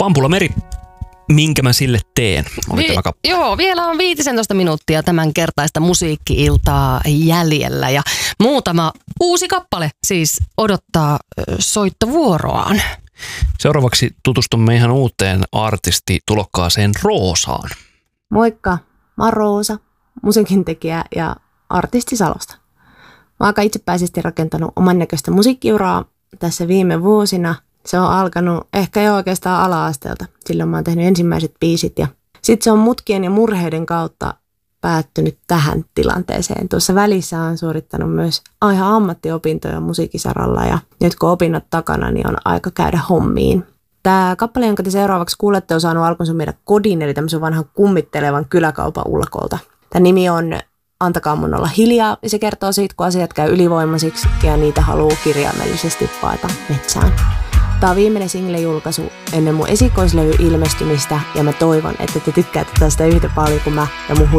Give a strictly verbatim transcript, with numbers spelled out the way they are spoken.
Pampulameri, minkä mä sille teen, oli Vi- tämä kappale. Joo, vielä on viisitoista minuuttia tämän kertaista musiikki-iltaa jäljellä ja muutama uusi kappale siis odottaa ö, soittovuoroaan. Seuraavaksi tutustumme ihan uuteen artistitulokkaaseen Roosaan. Moikka, mä oon Roosa, musiikintekijä ja artisti Salosta. Mä oon aika itsepäisesti rakentanut oman näköistä musiikkiuraa tässä viime vuosina. Se on alkanut ehkä jo oikeastaan ala-asteelta. Silloin mä oon tehnyt ensimmäiset biisit ja sitten se on mutkien ja murheiden kautta päättynyt tähän tilanteeseen. Tuossa välissä on suorittanut myös ihan ammattiopintoja musiikkisaralla ja nyt kun opinnot takana, niin on aika käydä hommiin. Tämä kappale, jonka te seuraavaksi kuulette, on saanut alkunsa meidän kodin, eli tämmöisen vanhan kummittelevan kyläkaupan ullakolta. Tämä nimi on Antakaa mun olla hiljaa, ja se kertoo siitä, kun asiat käy ylivoimaisiksi ja niitä haluaa kirjaimellisesti paeta metsään. Tämä on viimeinen single-julkaisu ennen mun esikoislevy ilmestymistä, ja mä toivon, että te tykkäätte tästä yhtä paljon kuin mä ja mun